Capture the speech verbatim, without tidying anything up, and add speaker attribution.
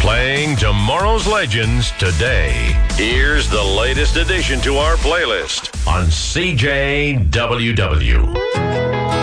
Speaker 1: Playing tomorrow's legends today. Here's the latest addition to our playlist on C J W W.